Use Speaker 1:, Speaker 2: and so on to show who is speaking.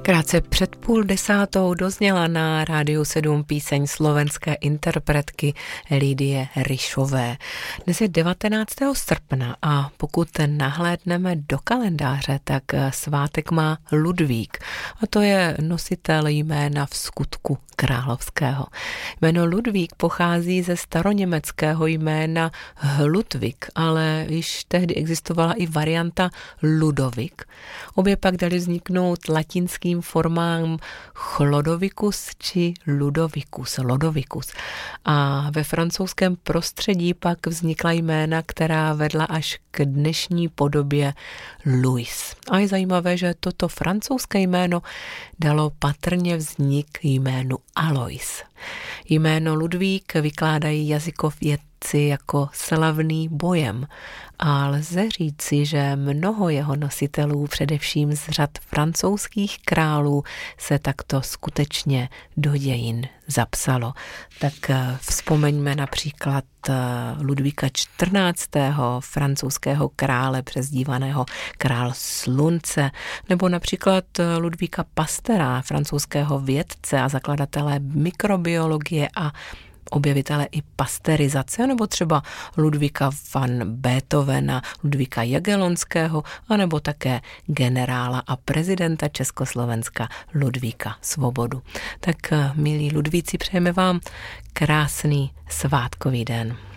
Speaker 1: Krátce před 9:30 dozněla na Rádiu 7 píseň slovenské interpretky Lidie Ryšové. Dnes je 19. srpna a pokud nahlédneme do kalendáře, tak svátek má Ludvík a to je nositel jména v skutku královského. Jméno Ludvík pochází ze staroněmeckého jména Hludvik, ale již tehdy existovala i varianta Ludovik. Obě pak dali vzniknout latinským formám Chlodovicus či Lodovicus. A ve francouzském prostředí pak vznikla jména, která vedla až k dnešní podobě Louis. A je zajímavé, že toto francouzské jméno dalo patrně vznik jménu Alois. Jméno Ludvík vykládají jazykovědci jako slavný bojem a lze říci, že mnoho jeho nositelů, především z řad francouzských králů, se takto skutečně do dějin zapsalo. Tak vzpomeňme například Ludvíka XIV., francouzského krále přezdívaného král slunce, nebo například Ludvíka Pastera, francouzského vědce a zakladatele mikrobiologie a objevitele i pasterizace, nebo třeba Ludvíka van Beethovena, Ludvíka Jagellonského, anebo také generála a prezidenta Československa Ludvíka Svobodu. Tak, milí Ludvíci, přejeme vám krásný svátkový den.